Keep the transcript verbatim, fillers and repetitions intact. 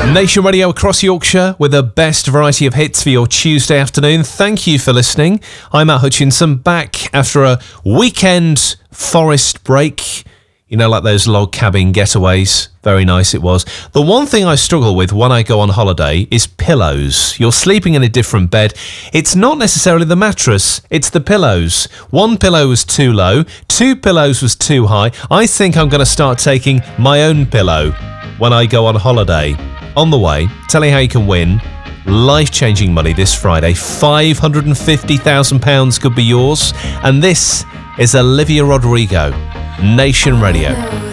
Nation Radio across Yorkshire with the best variety of hits for your Tuesday afternoon. Thank you for listening. I'm Matt Hutchinson, back after a weekend forest break. You know, like those log cabin getaways. Very nice it was. The one thing I struggle with when I go on holiday is pillows. You're sleeping in a different bed. It's not necessarily the mattress, it's the pillows. One pillow was too low, two pillows was too high. I think I'm going to start taking my own pillow when I go on holiday. On the way, tell you how you can win life-changing money this Friday. five hundred fifty thousand pounds could be yours. And this is Olivia Rodrigo, Nation Radio.